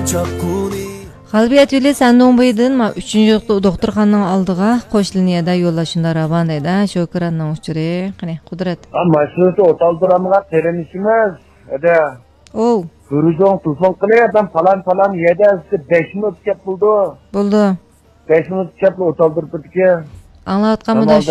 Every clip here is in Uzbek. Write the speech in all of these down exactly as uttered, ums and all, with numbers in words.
Qalbiyat Yuli Sandoğbay'dın ma üçüncü doktorxonaning oldiga qo'shilniyada yo'llashunlar avan edi. Shokiranning uchuri. Qani, Qudrat. Ama şurada otaldıramığa terenişimiz. Ede. Oh. Duruzon telefon qilib, ben falan falan yedi beş minut kep buldu. Buldu. beş minut kep otaldırıp bitki. Anlatqanmı da şu?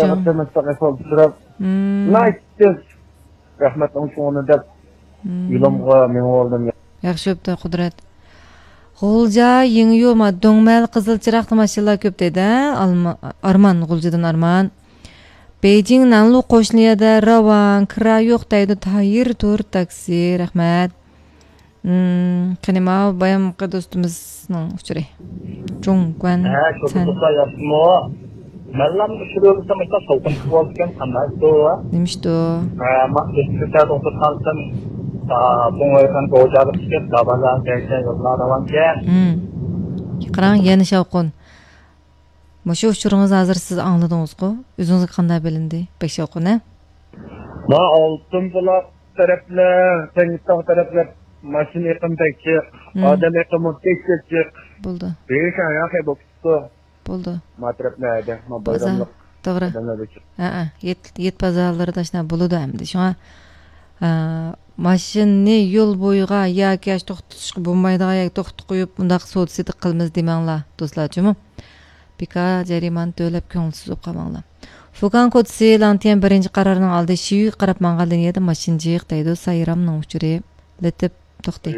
Hmm. Nice. Rahmet olsun onu da. Yılımga men oldum. Yaxshi bo'pti, Qudrat. G'ulja yengyo ma do'ngmal qizil chiroqli mashinalar ko'p dedi. Arman G'uljadan Arman. Beijing Nanlu qo'shniyada Ravan kira yo'q deydi. Tayir tur taksi. Rahmat. Hmm, qani ma bayam do'stimizning uchuri. Jungwan. Ha, cho'qqa yapmo. Mallam shurulsa mata so'qin qilgan qanday to? Nimishto? Ha, ma ikkita doktorxonadan bunlardan go'jalik chiqib, dabalar kelsa yo'llar avancha. Hmm. Qarang, yana shavqon. Mushu uchuringiz hozir siz angladingiz-ku? O'zingizga qanday bilindi? Bek shavqon, ha? Ma oltin buloq taraflar, Tengtog' taraflar mashina yiqimdagi, odam yiqimdagi bo'ldi. Besh oyoq bo'libdi. Bo'ldi. Matraplarda, ma bayramlik. To'g'ri. Ha, yet yet bazarlari tashna bo'ladi hamda. Shunga mashinani yo'l bo'yiga yoki to'xtatishga bo'lmaydigan yoki to'xtatib qo'yib, bundaq so'tsidi qilmiz demanglar, do'stlarchimi? Pika jarimani to'lab ko'ngilsiz bo'lib qolmanglar. Fukan kodisi lantiyan birinchi qarorning oldi shiyu qarab mangaldan edi mashinjiq deydi sayramning uchuri letib to'xtay.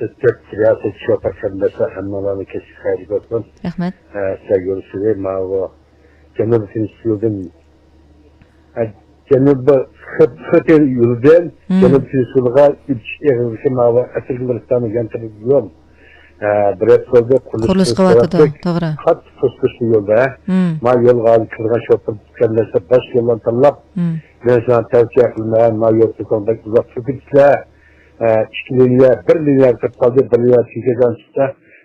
Rahmat. Sevgili Mavo. Cenab-ı Filistin'den Cenab-ı Fıtır yıldan Cenab-ı Filistin'e üç evvelsi Mavo Asırgılıktan'ı gönderiliyor. Biret yolda kuruluş kıvatıda, doğru. Kat fıskısı yolda. Ma yol gazı kırgan şoför kendisi baş yoldan tanlap. Ben sana tavsiye kılmayan ma yol tutandak uzak fıkırçılar. İki lineer, bir lineer kırkaldı, bir lineer çizgiden çıktı.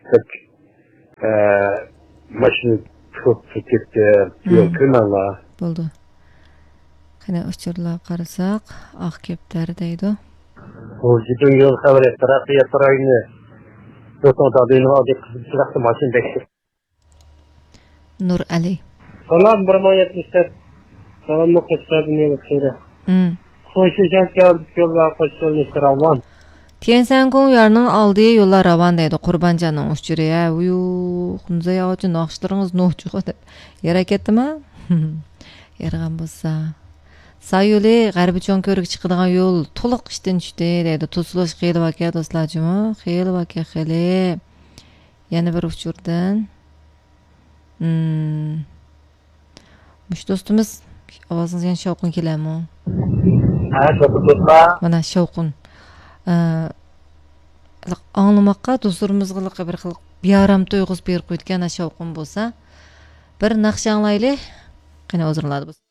Maşını çok tüketdi, yol kırmanla. Buldu. Qani uçurlab qarasak, aq keptar deydi. O cidden yol haber ettiraqi yatirayını. Yo'qda beni oldi qizilchiroqli mashina bekdi. Nur Ali. Salam bir ming yetmish to'rt. Salam muqaddasini bekdi. Hmm. Qo'shilgan yo'llar qo'shilgan ravon. Tiansangun yarının aldığı yollar ravan deydi. Qurbanjanın uçuri. Uyu, xunzay ağacı naqşlarınız nohçu qo'ydi. Yer ketdimi? Yergan bo'lsa. Sayuli g'arbi cho'nko'rga chiqadigan yo'l to'liq ishdan tushdi deydi. To'silish xeyli vaka do'stlarjimi? Xeyli vaka xeyli. Yana bir uchurdan. Hmm. Mush do'stimiz ovozingiz yana shovqin keladimi? Ha, do'stlar. Mana shovqin. Anglamoqqa do'stlarimizga bir xil biyaram to'yg'uz berib qo'ygan shovqin bo'lsa, bir naqsh anglaylik. Qani o'zinglarni